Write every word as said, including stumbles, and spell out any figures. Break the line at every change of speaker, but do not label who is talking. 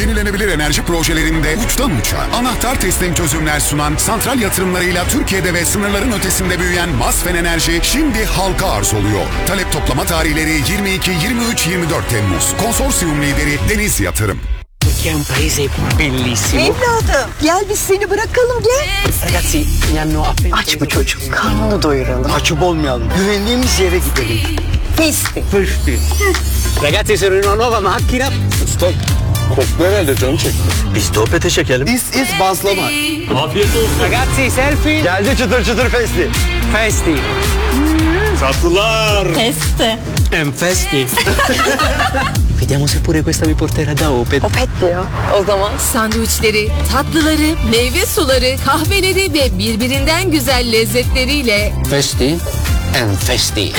yenilenebilir enerji projelerinde uçtan uça anahtar teslim çözümler sunan, santral yatırımlarıyla Türkiye'de ve sınırların ötesinde büyüyen Masfen Enerji şimdi halka arz oluyor. Talep toplama tarihleri yirmi iki, yirmi üç, yirmi dört Temmuz. Konsorsiyum lideri Deniz Yatırım.
Che è un paese bellissimo.
Evladım gel biz seni bırakalım gel.
Ragazzi mi hanno appena
Aç bu çocuk karnını doyuralım.
Açıp olmayalım. Güvendiğimiz yere gidelim.
Festi.
Festi. Ragazzi sono in una nuova macchina. Stop.
Koklu herhalde, canı çekti.
Biz de opete çekelim.
This is bazlama.
Afiyet olsun. Ragazzi selfie.
Geldi çıtır çıtır festi.
Festi.
Tatlılar.
Festi.
Em festi. Vediamo se pure questa mi porterà da Opet.
Opet diyor. O zaman
Sandviçleri, tatlıları, meyve suları, kahveleri ve birbirinden güzel lezzetleriyle
Festi. Em festi.